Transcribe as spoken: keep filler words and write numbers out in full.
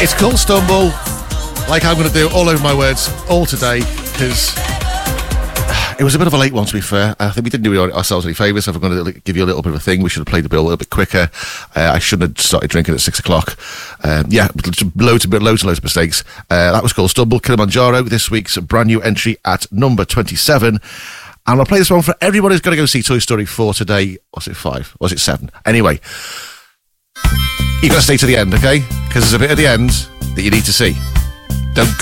It's called Stumble, like I'm going to do all over my words all today, because it was a bit of a late one, to be fair. I think we didn't do ourselves any favours. If I'm going to give you a little bit of a thing, we should have played the bill a little bit quicker. Uh, I shouldn't have started drinking at six o'clock. Um, yeah, loads and loads and loads of mistakes. Uh, that was called Stumble, Kilimanjaro, this week's brand new entry at number twenty-seven. And I'll play this one for everyone who's going to go see Toy Story four today. Was it five? Was it seven? Anyway, you've got to stay to the end, okay? Because there's a bit at the end that you need to see. Don't